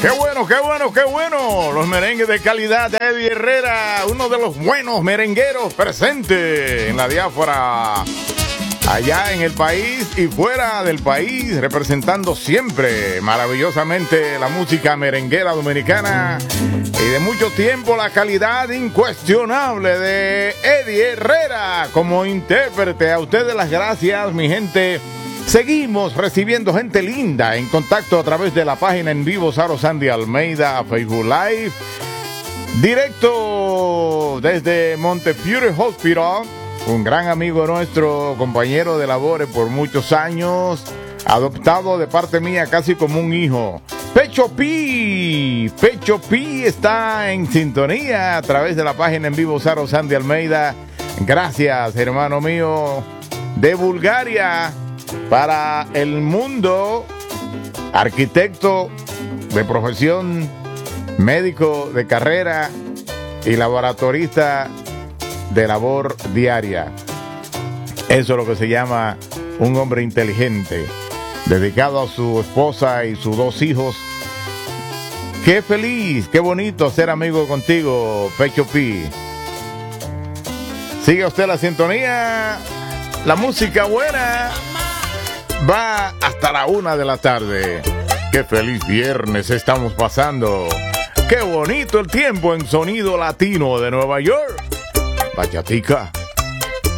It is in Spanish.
Qué bueno, qué bueno, qué bueno. Los merengues de calidad de Eddie Herrera, uno de los buenos merengueros presentes en la diáspora, allá en el país y fuera del país, representando siempre maravillosamente la música merenguera dominicana y de mucho tiempo la calidad incuestionable de Eddie Herrera como intérprete. A ustedes las gracias, mi gente. Seguimos recibiendo gente linda en contacto a través de la página en vivo Saro Sandy Almeida, Facebook Live, directo desde Montefiore Hospital, un gran amigo nuestro, compañero de labores por muchos años, adoptado de parte mía casi como un hijo. Pecho Pi está en sintonía a través de la página en vivo Saro Sandy Almeida. Gracias, hermano mío, de Bulgaria. Para el mundo, arquitecto de profesión, médico de carrera y laboratorista de labor diaria. Eso es lo que se llama un hombre inteligente, dedicado a su esposa y sus dos hijos. Qué feliz, qué bonito ser amigo contigo, Pecho Pi. Sigue usted la sintonía, la música buena. Va hasta la 1 de la tarde. Qué feliz viernes estamos pasando. Qué bonito el tiempo en Sonido Latino de Nueva York. Bachatica.